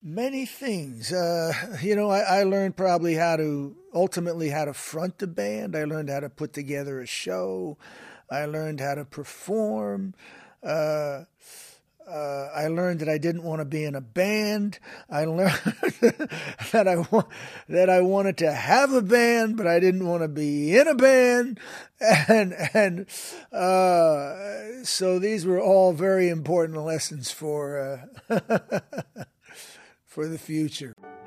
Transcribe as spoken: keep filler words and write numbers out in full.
Many things. Uh, you know, I, I learned probably how to, ultimately how to front a band. I learned how to put together a show. I learned how to perform. Uh, uh, I learned that I didn't want to be in a band. I learned that I wa- that I wanted to have a band, but I didn't want to be in a band. And and uh, so these were all very important lessons for uh, for the future.